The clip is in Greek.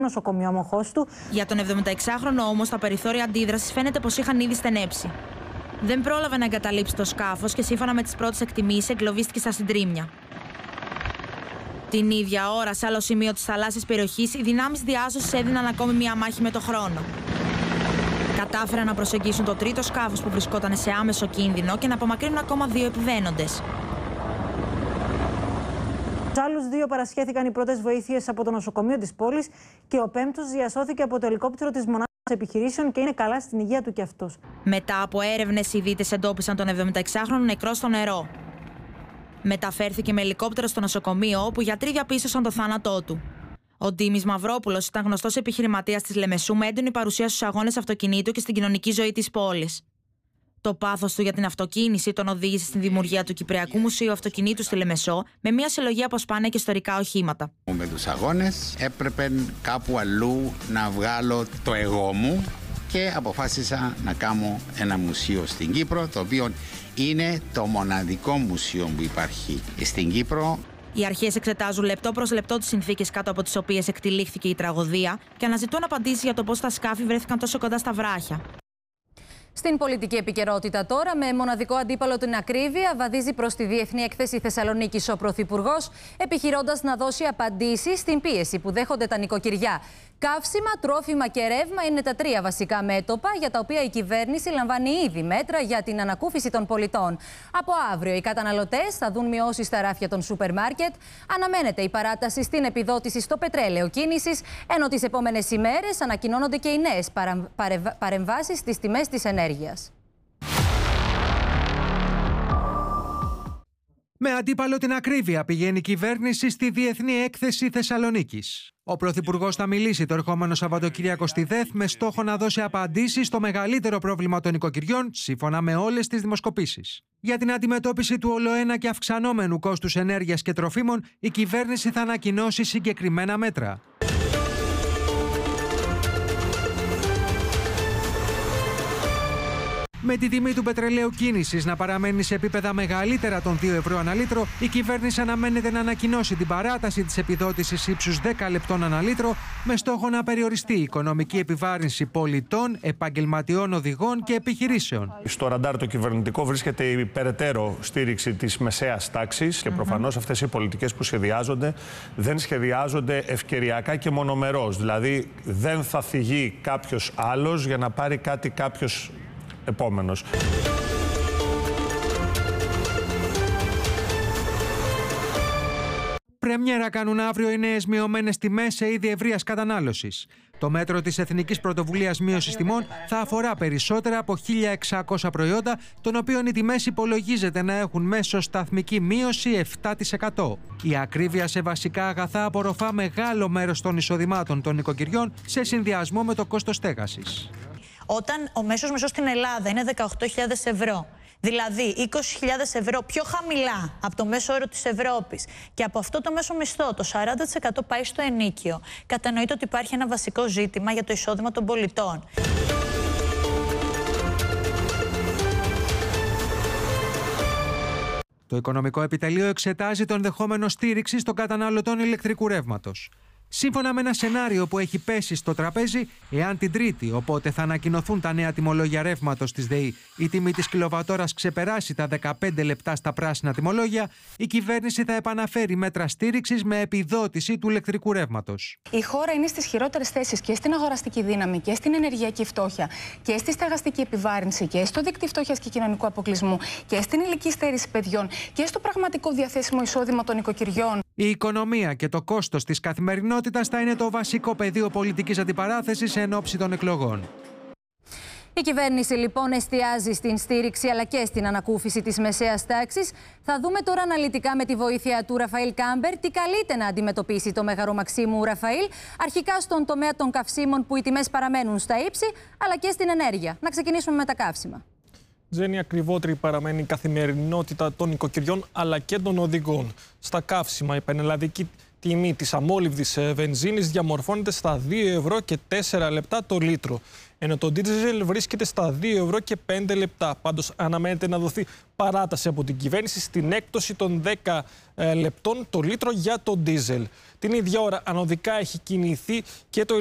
νοσοκομιόμοχός του. Για τον 76χρονο όμως, τα περιθώρια αντίδρασης φαίνεται πως είχαν ήδη στενέψει. Δεν πρόλαβε να εγκαταλείψει το σκάφος και σύμφωνα με τις πρώτες εκτιμήσεις εγκλωβίστηκε στα συντρίμμια. Την ίδια ώρα, σε άλλο σημείο της θαλάσσιας περιοχής, οι δυνάμεις διάσωσης έδιναν ακόμη μία μάχη με το χρόνο. Κατάφεραν να προσεγγίσουν το τρίτο σκάφος που βρισκόταν σε άμεσο κίνδυνο και να απομακρύνουν ακόμα 2 επιβαίνοντες. Στους άλλους 2 παρασχέθηκαν οι πρώτες βοήθειες από το νοσοκομείο της πόλης και ο 5ος διασώθηκε από το ελικόπτερο της μονάδας επιχειρήσεων και είναι καλά στην υγεία του κι αυτός. Μετά από έρευνες, οι δίτες εντόπισαν τον 76χρονο νεκρό στο νερό. Μεταφέρθηκε με ελικόπτερο στο νοσοκομείο, όπου οι γιατροί διαπίστωσαν το θάνατό του. Ο Ντίμης Μαυρόπουλος ήταν γνωστός επιχειρηματίας της Λεμεσού με έντονη παρουσία στους αγώνες αυτοκινήτου και στην κοινωνική ζωή της πόλης. Το πάθος του για την αυτοκίνηση τον οδήγησε στην δημιουργία του Κυπριακού Μουσείου Αυτοκινήτου στη Λεμεσό, με μια συλλογή από σπάνια και ιστορικά οχήματα. Με τους αγώνες έπρεπε κάπου αλλού να βγάλω το εγώ μου και αποφάσισα να κάνω ένα μουσείο στην Κύπρο, το οποίο είναι το μοναδικό μουσείο που υπάρχει στην Κύπρο. Οι αρχές εξετάζουν λεπτό προς λεπτό τις συνθήκες κάτω από τις οποίες εκτυλίχθηκε η τραγωδία και αναζητούν απαντήσεις για το πώς τα σκάφη βρέθηκαν τόσο κοντά στα βράχια. Στην πολιτική επικαιρότητα τώρα, με μοναδικό αντίπαλο την ακρίβεια, βαδίζει προς τη Διεθνή Έκθεση Θεσσαλονίκης ο Πρωθυπουργός, επιχειρώντας να δώσει απαντήσεις στην πίεση που δέχονται τα νοικοκυριά. Καύσιμα, τρόφιμα και ρεύμα είναι τα 3 βασικά μέτωπα για τα οποία η κυβέρνηση λαμβάνει ήδη μέτρα για την ανακούφιση των πολιτών. Από αύριο οι καταναλωτές θα δουν μειώσεις στα ράφια των σούπερ μάρκετ. Αναμένεται η παράταση στην επιδότηση στο πετρέλαιο κίνησης, ενώ τις επόμενες ημέρες ανακοινώνονται και οι νέες παρεμβάσεις στις τιμές της ενέργειας. Με αντίπαλο την ακρίβεια πηγαίνει η κυβέρνηση στη Διεθνή Έκθεση Θεσσαλονίκης. Ο Πρωθυπουργός θα μιλήσει το ερχόμενο Σαββατοκύριακο στη ΔΕΘ με στόχο να δώσει απαντήσεις στο μεγαλύτερο πρόβλημα των νοικοκυριών, σύμφωνα με όλες τις δημοσκοπήσεις. Για την αντιμετώπιση του ολοένα και αυξανόμενου κόστους ενέργειας και τροφίμων, η κυβέρνηση θα ανακοινώσει συγκεκριμένα μέτρα. Με τη τιμή του πετρελαίου κίνησης να παραμένει σε επίπεδα μεγαλύτερα των 2 ευρώ ανά λίτρο, η κυβέρνηση αναμένεται να ανακοινώσει την παράταση της επιδότησης ύψους 10 λεπτών ανά λίτρο, με στόχο να περιοριστεί η οικονομική επιβάρυνση πολιτών, επαγγελματιών οδηγών και επιχειρήσεων. Στο ραντάρ το κυβερνητικό βρίσκεται η περαιτέρω στήριξη της μεσαίας τάξης και προφανώς αυτές οι πολιτικές που σχεδιάζονται δεν σχεδιάζονται ευκαιριακά και μονομερώς. Δηλαδή δεν θα θυγεί κάποιος άλλος για να πάρει κάτι κάποιος επόμενος. Πρέμιερα κάνουν αύριο οι νέες μειωμένες τιμές σε είδη ευρείας κατανάλωσης. Το μέτρο της Εθνικής Πρωτοβουλίας Μείωσης Τιμών θα αφορά περισσότερα από 1.600 προϊόντα, των οποίων οι τιμές υπολογίζεται να έχουν μέσο σταθμική μείωση 7%. Η ακρίβεια σε βασικά αγαθά απορροφά μεγάλο μέρος των εισοδημάτων των νοικοκυριών σε συνδυασμό με το κόστος στέγασης. Όταν ο μέσος μισθός στην Ελλάδα είναι 18.000 ευρώ, δηλαδή 20.000 ευρώ πιο χαμηλά από το μέσο όρο της Ευρώπης και από αυτό το μέσο μισθό το 40% πάει στο ενίκιο, κατανοείται ότι υπάρχει ένα βασικό ζήτημα για το εισόδημα των πολιτών. Το Οικονομικό Επιτελείο εξετάζει το ενδεχόμενο στήριξη των καταναλωτών ηλεκτρικού ρεύματος. Σύμφωνα με ένα σενάριο που έχει πέσει στο τραπέζι, εάν την Τρίτη, οπότε θα ανακοινωθούν τα νέα τιμολόγια ρεύματος της ΔΕΗ, η τιμή της κιλοβατόρας ξεπεράσει τα 15 λεπτά στα πράσινα τιμολόγια, η κυβέρνηση θα επαναφέρει μέτρα στήριξης με επιδότηση του ηλεκτρικού ρεύματος. Η χώρα είναι στις χειρότερες θέσεις και στην αγοραστική δύναμη και στην ενεργειακή φτώχεια και στη στεγαστική επιβάρυνση και στο δίκτυο φτώχειας και κοινωνικού αποκλεισμού και στην ηλική στέρηση παιδιών και στο πραγματικό διαθέσιμο εισόδημα των οικοκυριών. Η οικονομία και το κόστος της καθημερινότητας θα είναι το βασικό πεδίο πολιτικής αντιπαράθεσης εν ώψη των εκλογών. Η κυβέρνηση λοιπόν εστιάζει στην στήριξη αλλά και στην ανακούφιση της μεσαίας τάξης. Θα δούμε τώρα αναλυτικά με τη βοήθεια του Ραφαήλ Κάμπερ τι καλείται να αντιμετωπίσει το Μέγαρο Μαξίμου. Ραφαήλ, αρχικά στον τομέα των καυσίμων που οι τιμές παραμένουν στα ύψη, αλλά και στην ενέργεια. Να ξεκινήσουμε με τα καύσιμα. Τζέννη, ακριβότερη παραμένει η καθημερινότητα των οικοκυριών αλλά και των οδηγών. Στα καύσιμα, η πανελλαδική τιμή της αμόλυβδης βενζίνης διαμορφώνεται στα 2 ευρώ και 4 λεπτά το λίτρο, ενώ το ντίζελ βρίσκεται στα 2 ευρώ και 5 λεπτά. Πάντως αναμένεται να δοθεί παράταση από την κυβέρνηση στην έκπτωση των 10 λεπτών το λίτρο για το ντίζελ. Την ίδια ώρα ανωδικά έχει κινηθεί και το